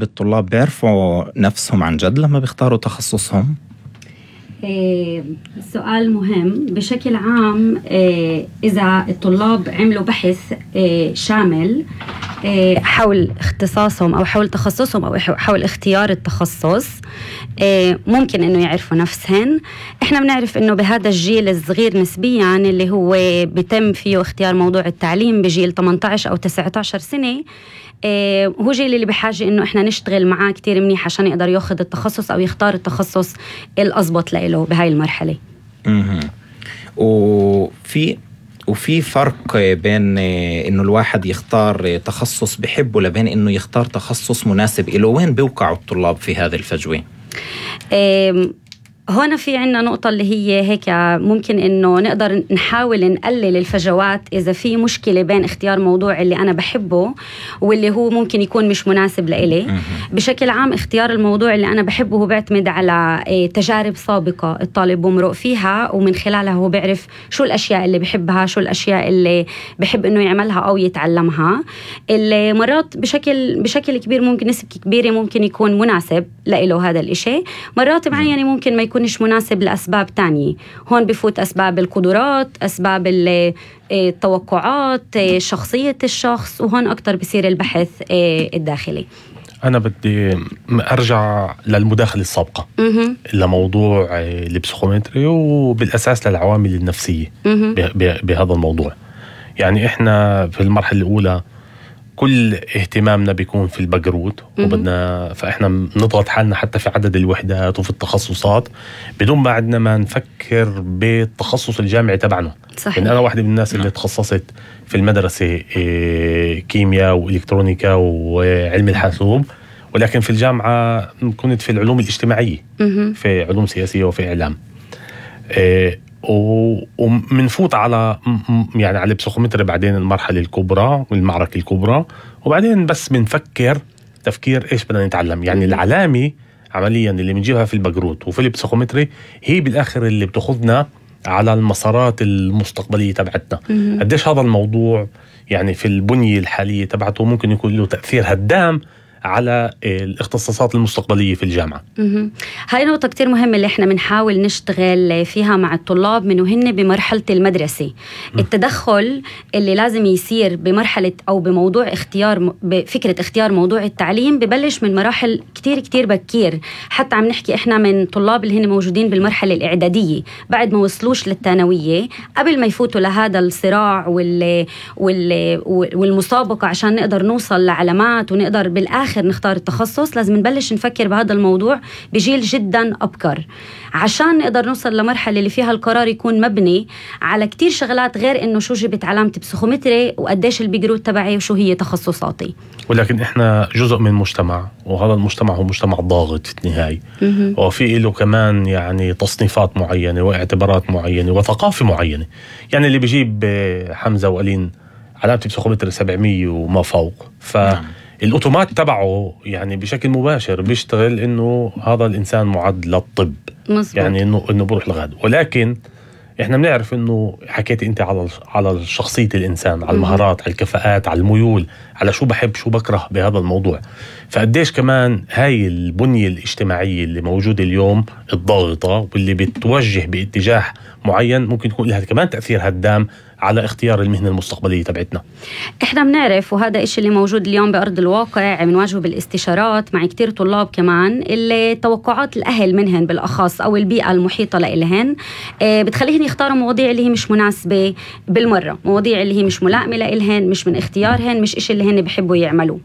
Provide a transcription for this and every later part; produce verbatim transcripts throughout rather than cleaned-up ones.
أغلب الطلاب بيعرفوا نفسهم عن جد لما بيختاروا تخصصهم؟ إيه، سؤال مهم. بشكل عام إيه، إذا الطلاب عملوا بحث إيه، شامل إيه، حول اختصاصهم أو حول تخصصهم أو حول اختيار التخصص، إيه، ممكن إنه يعرفوا نفسهن. إحنا بنعرف إنه بهذا الجيل الصغير نسبياً اللي هو بيتم فيه اختيار موضوع التعليم بجيل ثمانية عشر أو تسعة عشر سنة، إيه، هو جيل اللي بحاجة إنه إحنا نشتغل معاه كتير منيح عشان يقدر ياخد التخصص أو يختار التخصص الأضبط له بهاي المرحلة. امم وفي وفي فرق بين إنه الواحد يختار تخصص بحبه لبين إنه يختار تخصص مناسب له. وين بيوقعوا الطلاب في هذه الفجوة؟ إيه، هنا في عنا نقطة اللي هي هيك ممكن إنه نقدر نحاول نقلل الفجوات إذا في مشكلة بين اختيار موضوع اللي أنا بحبه واللي هو ممكن يكون مش مناسب لإلي. بشكل عام اختيار الموضوع اللي أنا بحبه هو بيعتمد على تجارب سابقة الطالب بمرق فيها، ومن خلالها هو بيعرف شو الأشياء اللي بحبها، شو الأشياء اللي بحب إنه يعملها أو يتعلمها. اللي مرات بشكل بشكل كبير ممكن نسبة كبيرة ممكن يكون مناسب لإله هذا الإشي، مرات معينة ممكن ما يكونش مناسب لأسباب تانية. هون بفوت أسباب القدرات، أسباب التوقعات، شخصية الشخص، وهون أكتر بصير البحث الداخلي. أنا بدي أرجع للمداخلة السابقة م- لموضوع البسيكومتري وبالأساس للعوامل النفسية بهذا الموضوع. يعني إحنا في المرحلة الأولى كل اهتمامنا بيكون في البقروت، وبدنا فإحنا نضغط حالنا حتى في عدد الوحدات وفي التخصصات بدون بعدنا ما نفكر بالتخصص الجامعي تبعنا. صحيح. يعني أنا واحدة من الناس اللي تخصصت في المدرسة كيمياء وإلكترونيكا وعلم الحاسوب، ولكن في الجامعة كنت في العلوم الاجتماعية، في علوم سياسية وفي إعلام. ومنفوت على يعني على البسيكومتري بعدين المرحلة الكبرى والمعركة الكبرى، وبعدين بس بنفكر تفكير إيش بدنا نتعلم. يعني العلامة عمليا اللي بنجيبها في البقروت وفي البسيكومتري هي بالآخر اللي بتاخذنا على المسارات المستقبلية تبعتنا. قديش هذا الموضوع يعني في البنية الحالية تبعته ممكن يكون له تأثير هدام على الاختصاصات المستقبلية في الجامعة. مه. هاي نقطة كتير مهمة اللي احنا بنحاول نشتغل فيها مع الطلاب من وهن بمرحلة المدرسة. مه. التدخل اللي لازم يصير بمرحلة أو بموضوع اختيار بفكرة اختيار موضوع التعليم ببلش من مراحل كتير كتير بكير. حتى عم نحكي احنا من طلاب اللي هن موجودين بالمرحلة الإعدادية بعد ما وصلوش للثانوية، قبل ما يفوتوا لهذا الصراع وال... وال... والمسابقة عشان نقدر نوصل لعلامات ونقدر بالآخر نختار التخصص. لازم نبلش نفكر بهذا الموضوع بجيل جدا أبكر عشان نقدر نوصل لمرحلة اللي فيها القرار يكون مبني على كتير شغلات غير إنه شو جبت علامة بسيكومتري وقديش البقروت تبعي وشو هي تخصصاتي. ولكن إحنا جزء من مجتمع، وهذا المجتمع هو مجتمع ضاغط في النهاية، وفي له كمان يعني تصنيفات معينة واعتبارات معينة وثقافة معينة. يعني اللي بيجيب حمزة وقالين علامة بسيكومتري سبعمية وما فوق، ف الأوتومات تبعه يعني بشكل مباشر بيشتغل إنه هذا الإنسان معد للطب. مزبوط. يعني إنه إنه بروح لغاد. ولكن إحنا بنعرف إنه حكيت أنت على على شخصية الإنسان، على المهارات، على الكفاءات، على الميول، على شو بحب شو بكره بهذا الموضوع. فقديش كمان هاي البنية الاجتماعية اللي موجودة اليوم الضاغطة واللي بتوجه باتجاه معين ممكن يكون لها كمان تأثير هدام على اختيار المهنة المستقبلية تبعتنا. احنا بنعرف، وهذا إشي اللي موجود اليوم بأرض الواقع بنواجهه بالاستشارات مع كتير طلاب كمان، اللي توقعات الأهل منهن بالأخص أو البيئة المحيطة لإلهن اه بتخليهن يختاروا مواضيع اللي هي مش مناسبة بالمرة، مواضيع اللي هي مش ملائمة لإلهن، مش من اختيارهن، مش إشي اللي هن بيحبوا يعملوه.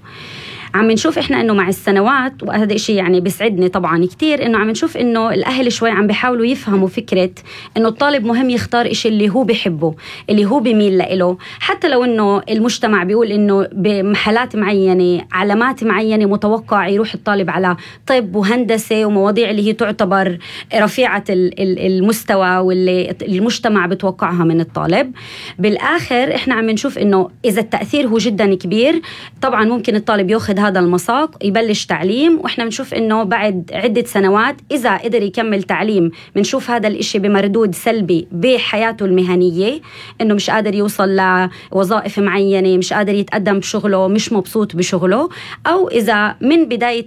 عم نشوف إحنا إنه مع السنوات، وهذا إشي يعني بيسعدني طبعاً كتير، إنه عم نشوف إنه الأهل شوي عم بيحاولوا يفهموا فكرة إنه الطالب مهم يختار إشي اللي هو بيحبه، اللي هو بيميل لإله، حتى لو إنه المجتمع بيقول إنه بمحلات معينة، علامات معينة متوقع يروح الطالب على طب وهندسة ومواضيع اللي هي تعتبر رفيعة المستوى واللي المجتمع بتوقعها من الطالب. بالآخر إحنا عم نشوف إنه إذا التأثير هو جداً كبير، طبعاً ممكن الطالب يأخذ هذا المساق يبلش تعليم، وإحنا بنشوف إنه بعد عدة سنوات إذا قدر يكمل تعليم بنشوف هذا الإشي بمردود سلبي بحياته المهنية، إنه مش قادر يوصل لوظائف معينة، مش قادر يتقدم بشغله، مش مبسوط بشغله. أو إذا من بداية